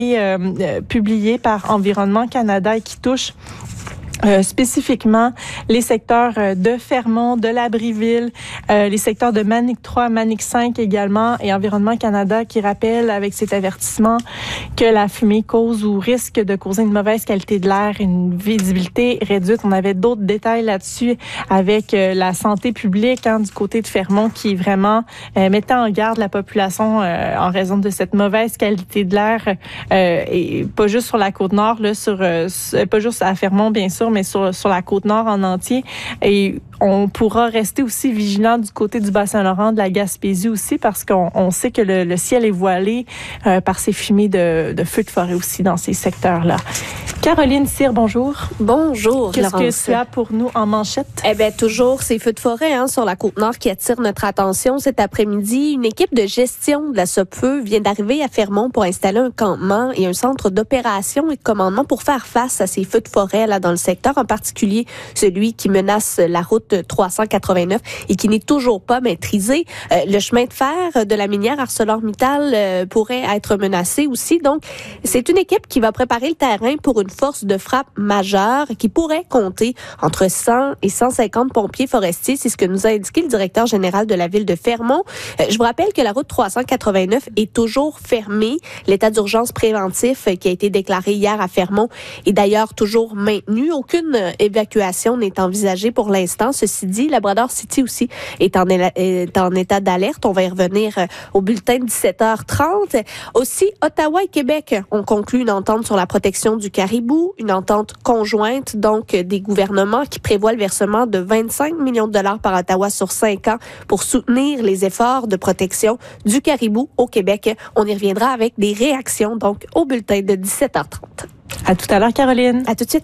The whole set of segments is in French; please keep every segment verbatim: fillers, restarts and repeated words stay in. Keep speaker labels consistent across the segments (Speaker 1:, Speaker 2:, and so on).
Speaker 1: euh, euh, publié par Environnement Canada et qui touche Euh, spécifiquement les secteurs euh, de Fermont, de Labrie-Ville, euh, les secteurs de Manic trois, Manic cinq également, et Environnement Canada qui rappelle avec cet avertissement que la fumée cause ou risque de causer une mauvaise qualité de l'air, une visibilité réduite. On avait d'autres détails là-dessus avec euh, la santé publique hein, du côté de Fermont qui vraiment euh, mettait en garde la population euh, en raison de cette mauvaise qualité de l'air euh, et pas juste sur la Côte-Nord, là, sur, euh, pas juste à Fermont bien sûr, mais sur, sur la Côte-Nord en entier. Et on pourra rester aussi vigilant du côté du Bas-Saint-Laurent, de la Gaspésie aussi, parce qu'on on sait que le, le ciel est voilé euh, par ces fumées de, de feux de forêt aussi dans ces secteurs-là. Caroline Cyr, bonjour.
Speaker 2: Bonjour,
Speaker 1: Qu'est-ce
Speaker 2: Laurence.
Speaker 1: que tu as pour nous en manchette?
Speaker 2: Eh bien, toujours ces feux de forêt hein, sur la Côte-Nord qui attirent notre attention cet après-midi. Une équipe de gestion de la SOPFEU vient d'arriver à Fermont pour installer un campement et un centre d'opération et de commandement pour faire face à ces feux de forêt là dans le secteur, en particulier celui qui menace la route trois cent quatre-vingt-neuf et qui n'est toujours pas maîtrisé. Euh, le chemin de fer de la minière ArcelorMittal euh, pourrait être menacé aussi. Donc, c'est une équipe qui va préparer le terrain pour une force de frappe majeure qui pourrait compter entre cent et cent cinquante pompiers forestiers. C'est ce que nous a indiqué le directeur général de la ville de Fermont. Euh, je vous rappelle que la route trois cent quatre-vingt-neuf est toujours fermée. L'état d'urgence préventif euh, qui a été déclaré hier à Fermont est d'ailleurs toujours maintenu. Aucune euh, évacuation n'est envisagée pour l'instant. Ceci dit, Labrador City aussi est en, est en état d'alerte. On va y revenir euh, au bulletin de dix-sept heures trente. Aussi, Ottawa et Québec ont conclu une entente sur la protection du caribou, une entente conjointe donc des gouvernements qui prévoit le versement de vingt-cinq millions de dollars par Ottawa sur cinq ans pour soutenir les efforts de protection du caribou au Québec. On y reviendra avec des réactions donc au bulletin de dix-sept heures trente.
Speaker 1: À tout à l'heure, Caroline.
Speaker 2: À tout de suite.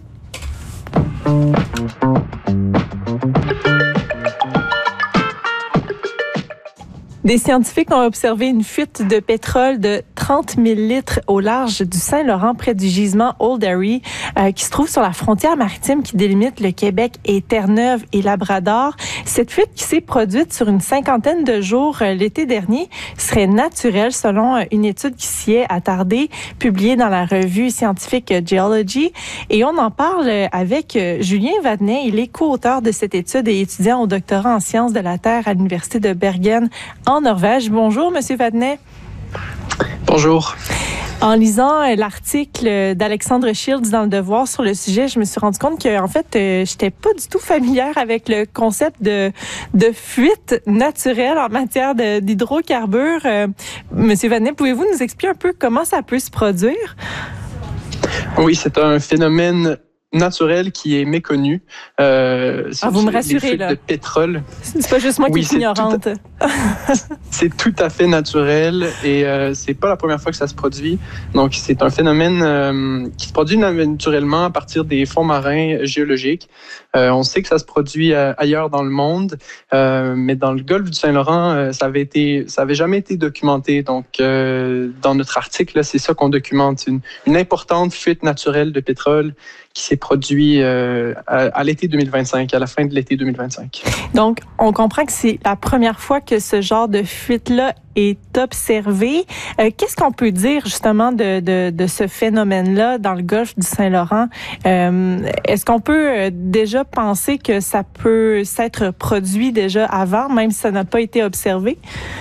Speaker 1: Des scientifiques ont observé une fuite de pétrole de trente mille litres au large du Saint-Laurent près du gisement Old Harry euh, qui se trouve sur la frontière maritime qui délimite le Québec et Terre-Neuve et Labrador. Cette fuite qui s'est produite sur une cinquantaine de jours euh, l'été dernier serait naturelle selon euh, une étude qui s'y est attardée, publiée dans la revue scientifique Geology. Et on en parle avec euh, Julien Vadnet. Il est co-auteur de cette étude et étudiant au doctorat en sciences de la Terre à l'Université de Bergen en Norvège. Bonjour, Monsieur Vadnet.
Speaker 3: Bonjour.
Speaker 1: En lisant euh, l'article d'Alexandre Shields dans Le Devoir sur le sujet, je me suis rendu compte que en fait, euh, j'étais pas du tout familière avec le concept de de fuite naturelle en matière de, d'hydrocarbures. Euh, Monsieur Vadnet, pouvez-vous nous expliquer un peu comment ça peut se produire?
Speaker 3: Oui, c'est un phénomène naturel qui est méconnu. Euh,
Speaker 1: ah, vous me rassurez,
Speaker 3: les
Speaker 1: là.
Speaker 3: De pétrole.
Speaker 1: C'est pas juste moi
Speaker 3: oui,
Speaker 1: qui suis ignorante.
Speaker 3: À... c'est tout à fait naturel et euh, c'est pas la première fois que ça se produit. Donc, c'est un phénomène euh, qui se produit naturellement à partir des fonds marins géologiques. Euh, on sait que ça se produit euh, ailleurs dans le monde, euh, mais dans le golfe du Saint-Laurent, euh, ça avait été, ça avait jamais été documenté. Donc, euh, dans notre article, là, c'est ça qu'on documente, une, une importante fuite naturelle de pétrole qui s'est produit euh, à, à l'été deux mille vingt-cinq, à la fin de l'été deux mille vingt-cinq.
Speaker 1: Donc, on comprend que c'est la première fois que ce genre de fuite-là est observé. Euh, qu'est-ce qu'on peut dire justement de, de, de ce phénomène-là dans le golfe du Saint-Laurent? Euh, est-ce qu'on peut déjà penser que ça peut s'être produit déjà avant, même si ça n'a pas été observé?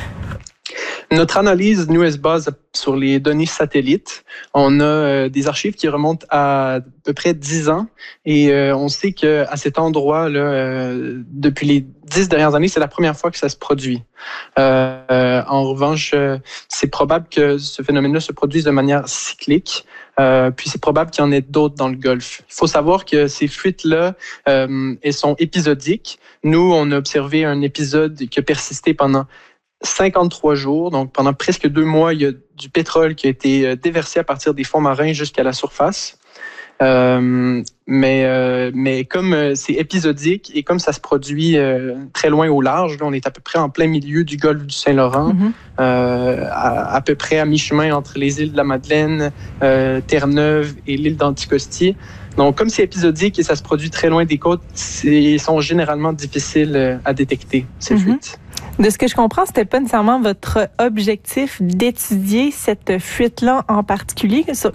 Speaker 3: Notre analyse, nous, elle se base sur les données satellites. On a euh, des archives qui remontent à à peu près dix ans et euh, on sait qu'à cet endroit-là, euh, depuis les dix dernières années, c'est la première fois que ça se produit. Euh, euh, en revanche, euh, c'est probable que ce phénomène-là se produise de manière cyclique. Euh, puis c'est probable qu'il y en ait d'autres dans le Golfe. Il faut savoir que ces fuites-là, euh, elles sont épisodiques. Nous, on a observé un épisode qui a persisté pendant cinquante-trois jours, donc pendant presque deux mois, il y a du pétrole qui a été déversé à partir des fonds marins jusqu'à la surface. Euh, mais, euh, mais comme euh, c'est épisodique et comme ça se produit euh, très loin au large, là, on est à peu près en plein milieu du golfe du Saint-Laurent, mm-hmm. euh, à, à peu près à mi-chemin entre les îles de la Madeleine, euh, Terre-Neuve et l'île d'Anticosti. Donc, comme c'est épisodique et ça se produit très loin des côtes, ils sont généralement difficiles à détecter, ces mm-hmm. fuites.
Speaker 1: De ce que je comprends, c'était pas nécessairement votre objectif d'étudier cette fuite-là en particulier.